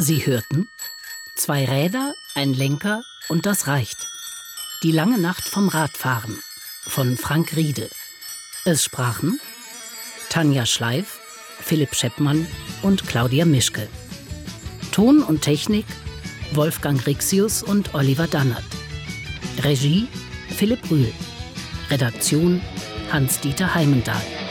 Sie hörten 2 Räder, ein Lenker und das reicht. Die lange Nacht vom Radfahren von Frank Riede. Es sprachen Tanja Schleif, Philipp Scheppmann und Claudia Mischke. Ton und Technik Wolfgang Rixius und Oliver Dannert. Regie Philipp Rühl. Redaktion Hans-Dieter Heimendahl.